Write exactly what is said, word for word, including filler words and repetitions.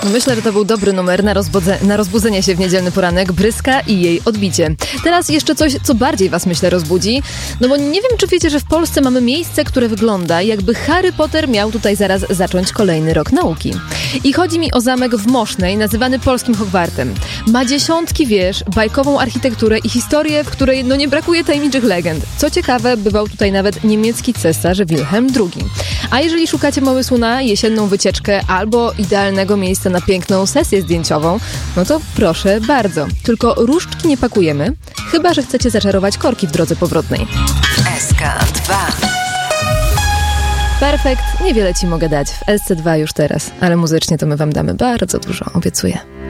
Myślę, że to był dobry numer na, rozbudze- na rozbudzenie się w niedzielny poranek. Bryska i jej odbicie. Teraz jeszcze coś, co bardziej was, myślę, rozbudzi. No bo nie wiem, czy wiecie, że w Polsce mamy miejsce, które wygląda, jakby Harry Potter miał tutaj zaraz zacząć kolejny rok nauki. I chodzi mi o zamek w Mosznej, nazywany polskim Hogwartem. Ma dziesiątki wież, bajkową architekturę i historię, w której no nie brakuje tajemniczych legend. Co ciekawe, bywał tutaj nawet niemiecki cesarz Wilhelm drugi. A jeżeli szukacie pomysłu na jesienną wycieczkę albo idealnego miejsca na piękną sesję zdjęciową, no to proszę bardzo. Tylko różdżki nie pakujemy, chyba że chcecie zaczarować korki w drodze powrotnej. S K dwa. Perfekt, niewiele ci mogę dać w S C dwa już teraz, ale muzycznie to my wam damy bardzo dużo, obiecuję.